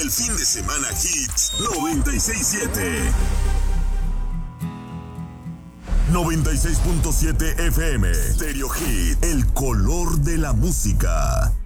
el fin de semana Hits 96.7. 96.7 FM, Stereo Hit, el color de la música.